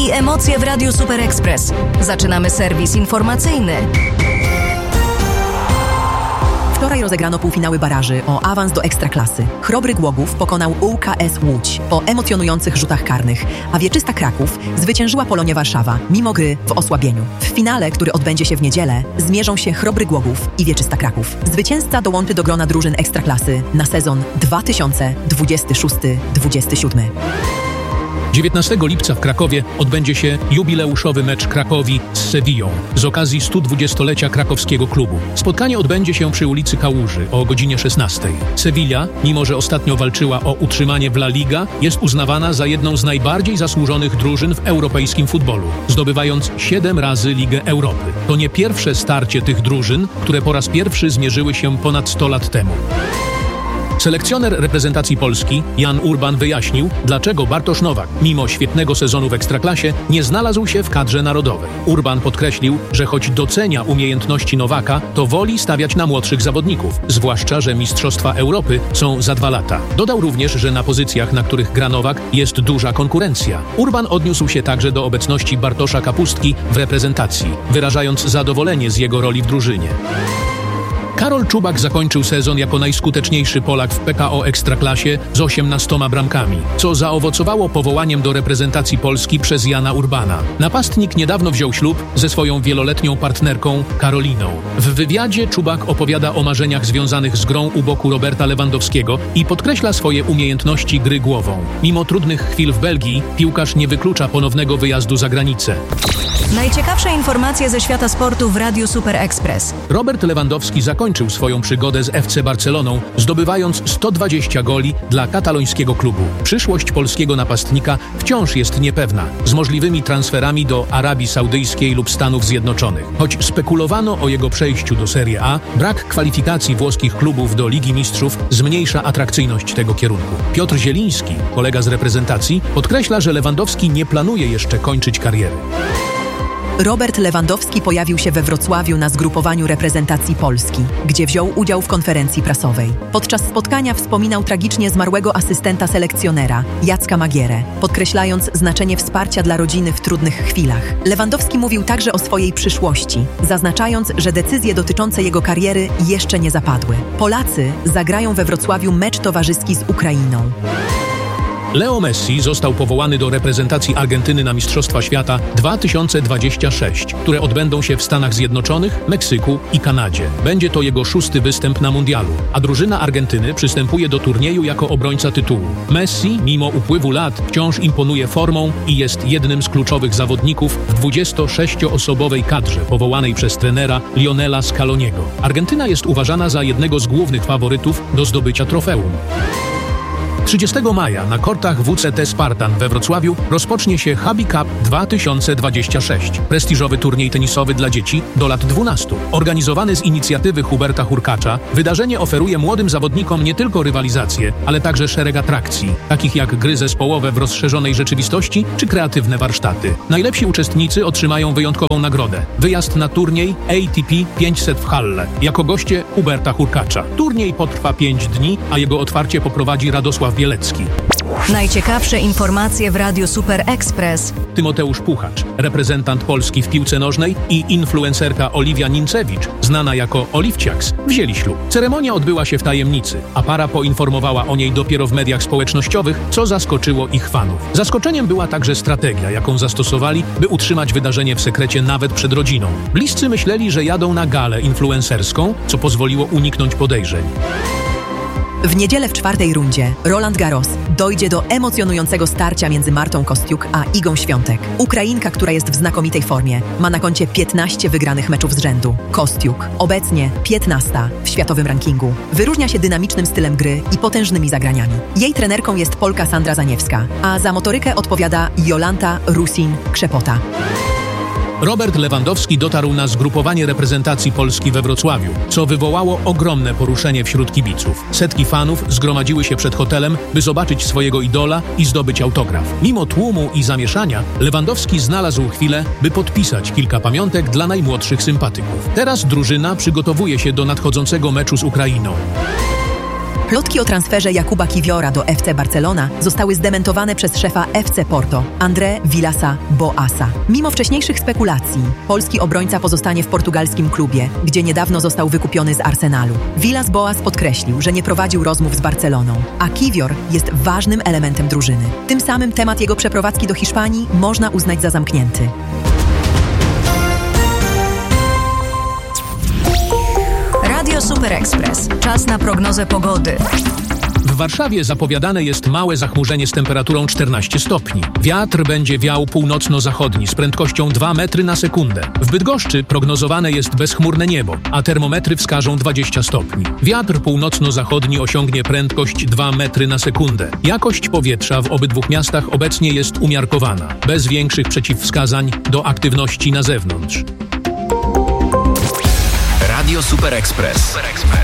i emocje w Radiu Super Express. Zaczynamy serwis informacyjny. Wczoraj rozegrano półfinały baraży o awans do Ekstraklasy. Chrobry Głogów pokonał ŁKS Łódź po emocjonujących rzutach karnych, a Wieczysta Kraków zwyciężyła Polonię Warszawa, mimo gry w osłabieniu. W finale, który odbędzie się w niedzielę, zmierzą się Chrobry Głogów i Wieczysta Kraków. Zwycięzca dołączy do grona drużyn Ekstraklasy na sezon 2026-27. 19 lipca w Krakowie odbędzie się jubileuszowy mecz Krakowi z Sewillą z okazji 120-lecia krakowskiego klubu. Spotkanie odbędzie się przy ulicy Kałuży o godzinie 16. Sewilla, mimo że ostatnio walczyła o utrzymanie w La Liga, jest uznawana za jedną z najbardziej zasłużonych drużyn w europejskim futbolu, zdobywając 7 razy Ligę Europy. To nie pierwsze starcie tych drużyn, które po raz pierwszy zmierzyły się ponad 100 lat temu. Selekcjoner reprezentacji Polski Jan Urban wyjaśnił, dlaczego Bartosz Nowak, mimo świetnego sezonu w Ekstraklasie, nie znalazł się w kadrze narodowej. Urban podkreślił, że choć docenia umiejętności Nowaka, to woli stawiać na młodszych zawodników, zwłaszcza że Mistrzostwa Europy są za 2 lata. Dodał również, że na pozycjach, na których gra Nowak, jest duża konkurencja. Urban odniósł się także do obecności Bartosza Kapustki w reprezentacji, wyrażając zadowolenie z jego roli w drużynie. Karol Czubak zakończył sezon jako najskuteczniejszy Polak w PKO Ekstraklasie z 18 bramkami, co zaowocowało powołaniem do reprezentacji Polski przez Jana Urbana. Napastnik niedawno wziął ślub ze swoją wieloletnią partnerką Karoliną. W wywiadzie Czubak opowiada o marzeniach związanych z grą u boku Roberta Lewandowskiego i podkreśla swoje umiejętności gry głową. Mimo trudnych chwil w Belgii, piłkarz nie wyklucza ponownego wyjazdu za granicę. Najciekawsze informacje ze świata sportu w Radiu Super Express. Robert Lewandowski zakończył swoją przygodę z FC Barceloną, zdobywając 120 goli dla katalońskiego klubu. Przyszłość polskiego napastnika wciąż jest niepewna, z możliwymi transferami do Arabii Saudyjskiej lub Stanów Zjednoczonych. Choć spekulowano o jego przejściu do Serie A, brak kwalifikacji włoskich klubów do Ligi Mistrzów zmniejsza atrakcyjność tego kierunku. Piotr Zieliński, kolega z reprezentacji, podkreśla, że Lewandowski nie planuje jeszcze kończyć kariery. Robert Lewandowski pojawił się we Wrocławiu na zgrupowaniu reprezentacji Polski, gdzie wziął udział w konferencji prasowej. Podczas spotkania wspominał tragicznie zmarłego asystenta selekcjonera, Jacka Magierę, podkreślając znaczenie wsparcia dla rodziny w trudnych chwilach. Lewandowski mówił także o swojej przyszłości, zaznaczając, że decyzje dotyczące jego kariery jeszcze nie zapadły. Polacy zagrają we Wrocławiu mecz towarzyski z Ukrainą. Leo Messi został powołany do reprezentacji Argentyny na Mistrzostwa Świata 2026, które odbędą się w Stanach Zjednoczonych, Meksyku i Kanadzie. Będzie to jego 6. występ na mundialu, a drużyna Argentyny przystępuje do turnieju jako obrońca tytułu. Messi, mimo upływu lat, wciąż imponuje formą i jest jednym z kluczowych zawodników w 26-osobowej kadrze powołanej przez trenera Lionela Scaloniego. Argentyna jest uważana za jednego z głównych faworytów do zdobycia trofeum. 30 maja na kortach WCT Spartan we Wrocławiu rozpocznie się Hubby Cup 2026, prestiżowy turniej tenisowy dla dzieci do lat 12. Organizowany z inicjatywy Huberta Hurkacza, wydarzenie oferuje młodym zawodnikom nie tylko rywalizację, ale także szereg atrakcji, takich jak gry zespołowe w rozszerzonej rzeczywistości czy kreatywne warsztaty. Najlepsi uczestnicy otrzymają wyjątkową nagrodę – wyjazd na turniej ATP 500 w Halle jako goście Huberta Hurkacza. Turniej potrwa 5 dni, a jego otwarcie poprowadzi Radosław Bielecki. Najciekawsze informacje w Radiu Super Express. Tymoteusz Puchacz, reprezentant Polski w piłce nożnej, i influencerka Oliwia Nincewicz, znana jako Oliwciaks, wzięli ślub. Ceremonia odbyła się w tajemnicy, a para poinformowała o niej dopiero w mediach społecznościowych, co zaskoczyło ich fanów. Zaskoczeniem była także strategia, jaką zastosowali, by utrzymać wydarzenie w sekrecie nawet przed rodziną. Bliscy myśleli, że jadą na galę influencerską, co pozwoliło uniknąć podejrzeń. W niedzielę w 4. rundzie Roland Garros dojdzie do emocjonującego starcia między Martą Kostiuk a Igą Świątek. Ukrainka, która jest w znakomitej formie, ma na koncie 15 wygranych meczów z rzędu. Kostiuk, obecnie 15 w światowym rankingu, wyróżnia się dynamicznym stylem gry i potężnymi zagraniami. Jej trenerką jest Polka Sandra Zaniewska, a za motorykę odpowiada Jolanta Rusin-Krzepota. Robert Lewandowski dotarł na zgrupowanie reprezentacji Polski we Wrocławiu, co wywołało ogromne poruszenie wśród kibiców. Setki fanów zgromadziły się przed hotelem, by zobaczyć swojego idola i zdobyć autograf. Mimo tłumu i zamieszania, Lewandowski znalazł chwilę, by podpisać kilka pamiątek dla najmłodszych sympatyków. Teraz drużyna przygotowuje się do nadchodzącego meczu z Ukrainą. Plotki o transferze Jakuba Kiwiora do FC Barcelona zostały zdementowane przez szefa FC Porto, André Villasa-Boasa. Mimo wcześniejszych spekulacji, polski obrońca pozostanie w portugalskim klubie, gdzie niedawno został wykupiony z Arsenalu. Villas-Boas podkreślił, że nie prowadził rozmów z Barceloną, a Kiwior jest ważnym elementem drużyny. Tym samym temat jego przeprowadzki do Hiszpanii można uznać za zamknięty. Radio Super Express. Czas na prognozę pogody. W Warszawie zapowiadane jest małe zachmurzenie z temperaturą 14 stopni. Wiatr będzie wiał północno-zachodni z prędkością 2 metry na sekundę. W Bydgoszczy prognozowane jest bezchmurne niebo, a termometry wskażą 20 stopni. Wiatr północno-zachodni osiągnie prędkość 2 metry na sekundę. Jakość powietrza w obydwu miastach obecnie jest umiarkowana, bez większych przeciwwskazań do aktywności na zewnątrz. Radio Super Express.